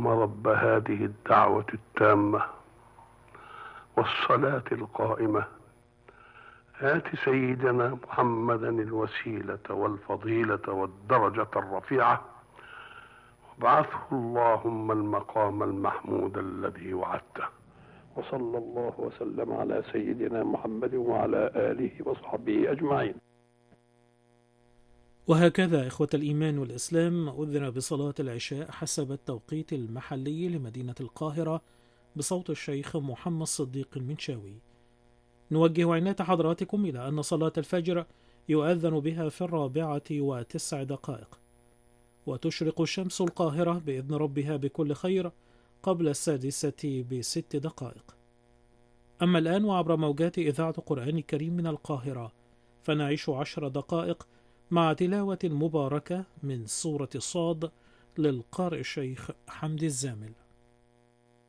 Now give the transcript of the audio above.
اللهم رب هذه الدعوة التامة والصلاة القائمة آت سيدنا محمدا الوسيلة والفضيلة والدرجة الرفيعة وابعثه اللهم المقام المحمود الذي وعدته. وصلى الله وسلم على سيدنا محمد وعلى آله وصحبه أجمعين. وهكذا إخوة الإيمان والإسلام أذن بصلاة العشاء حسب التوقيت المحلي لمدينة القاهرة بصوت الشيخ محمد صديق المنشاوي. نوجه عناية حضراتكم إلى أن صلاة الفجر يؤذن بها في 4:09، وتشرق شمس القاهرة بإذن ربها بكل خير قبل 6:06. أما الآن وعبر موجات إذاعة القرآن الكريم من القاهرة فنعيش 10 دقائق مع تلاوة مباركة من سورة صاد للقارئ الشيخ حمد الزامل.